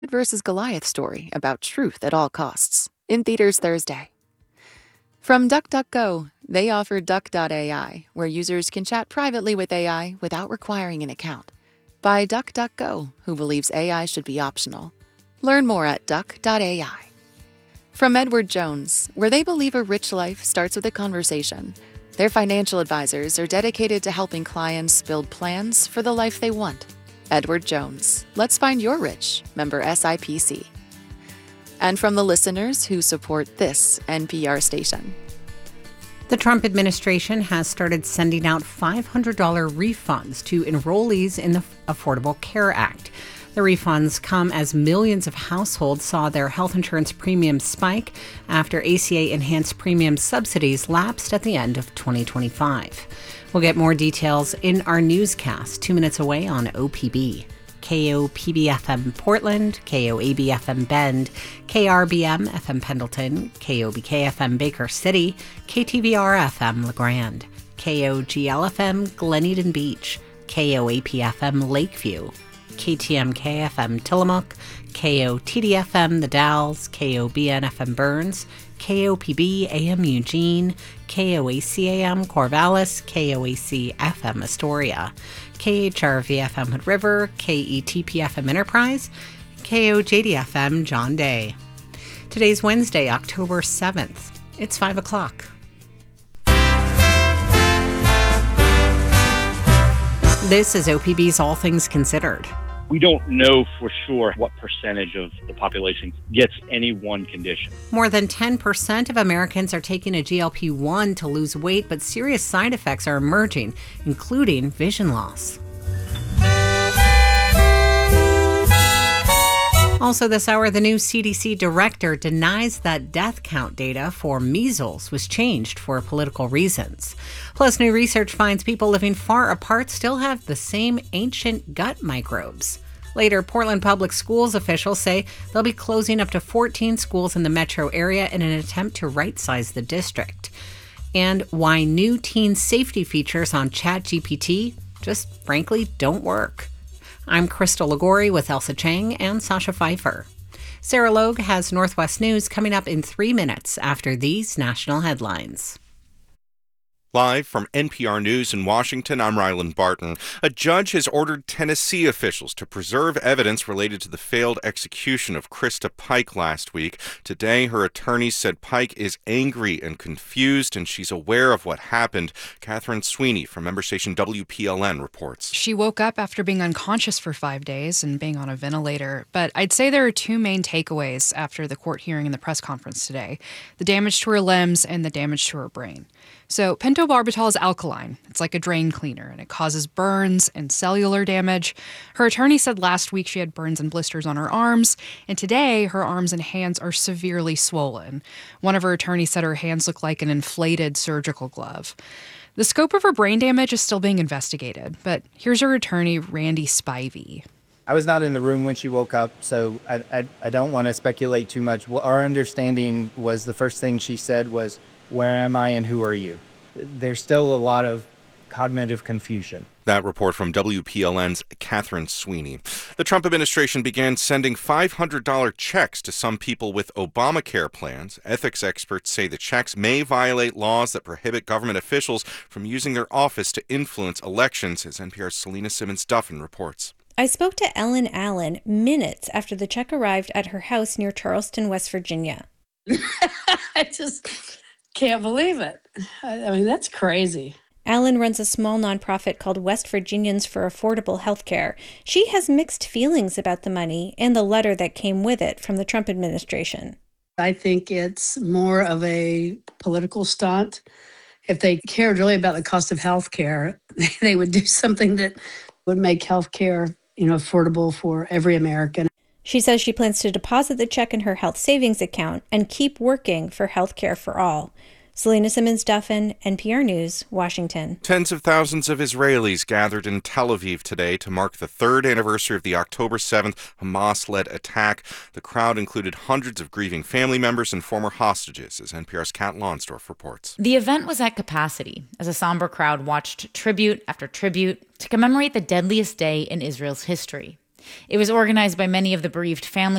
versus Goliath story about truth at all costs. In theaters Thursday. From DuckDuckGo, they offer Duck.ai, where users can chat privately with AI without requiring an account. By DuckDuckGo, who believes AI should be optional. Learn more at Duck.ai. From Edward Jones, where they believe a rich life starts with a conversation. Their financial advisors are dedicated to helping clients build plans for the life they want. Edward Jones. Let's find your rich. Member SIPC. And from the listeners who support this NPR station. The Trump administration has started sending out $500 refunds to enrollees in the Affordable Care Act. The refunds come as millions of households saw their health insurance premiums spike after ACA enhanced premium subsidies lapsed at the end of 2025. We'll get more details in our newscast 2 minutes away on OPB. KOPB-FM Portland, KOAB-FM Bend, KRBM-FM Pendleton, KOBK-FM Baker City, KTVR-FM LeGrand, KOGL-FM Glen Eden Beach, KOAP-FM Lakeview, KTMK-FM Tillamook, KOTD-FM The Dalles, KOBN-FM Burns, KOPB-AM Eugene, KOAC-AM Corvallis, KOAC-FM Astoria, KHRV-FM Hood River, KETP-FM Enterprise, KOJD-FM John Day. Today's Wednesday, October 7th. It's 5 o'clock. This is OPB's All Things Considered. We don't know for sure what percentage of the population gets any one condition. More than 10% of Americans are taking a GLP-1 to lose weight, but serious side effects are emerging, including vision loss. Also this hour, the new CDC director denies that death count data for measles was changed for political reasons. Plus, new research finds people living far apart still have the same ancient gut microbes. Later, Portland Public Schools officials say they'll be closing up to 14 schools in the metro area in an attempt to right-size the district. And why new teen safety features on ChatGPT just frankly don't work. I'm Crystal Ligori with Elsa Chang and Sasha Pfeiffer. Sarah Logue has Northwest News coming up in 3 minutes after these national headlines. Live from NPR News in Washington, I'm Ryland Barton. A judge has ordered Tennessee officials to preserve evidence related to the failed execution of Krista Pike last week. Today, her attorneys said Pike is angry and confused, and she's aware of what happened. Catherine Sweeney from member station WPLN reports. She woke up after being unconscious for 5 days and being on a ventilator. But I'd say there are two main takeaways after the court hearing and the press conference today: the damage to her limbs and the damage to her brain. So pentobarbital is alkaline. It's like a drain cleaner, and it causes burns and cellular damage. Her attorney said last week she had burns and blisters on her arms, and today her arms and hands are severely swollen. One of her attorneys said her hands look like an inflated surgical glove. The scope of her brain damage is still being investigated, but here's her attorney, Randy Spivey. I was not in the room when she woke up, so I don't want to speculate too much. Our understanding was the first thing she said was, "Where am I and who are you?" There's still a lot of cognitive confusion. That report from WPLN's Catherine Sweeney. The Trump administration began sending $500 checks to some people with Obamacare plans. Ethics experts say the checks may violate laws that prohibit government officials from using their office to influence elections, as NPR's Selena Simmons-Duffin reports. I spoke to Ellen Allen minutes after the check arrived at her house near Charleston, West Virginia. I just can't believe it. I mean, that's crazy. Allen runs a small nonprofit called West Virginians for Affordable Health Care. She has mixed feelings about the money and the letter that came with it from the Trump administration. I think it's more of a political stunt. If they cared really about the cost of health care, they would do something that would make health care, affordable for every American. She says she plans to deposit the check in her health savings account and keep working for health care for all. Selena Simmons-Duffin, NPR News, Washington. Tens of thousands of Israelis gathered in Tel Aviv today to mark the third anniversary of the October 7th Hamas-led attack. The crowd included hundreds of grieving family members and former hostages, as NPR's Kat Lonsdorf reports. The event was at capacity as a somber crowd watched tribute after tribute to commemorate the deadliest day in Israel's history. It was organized by many of the bereaved families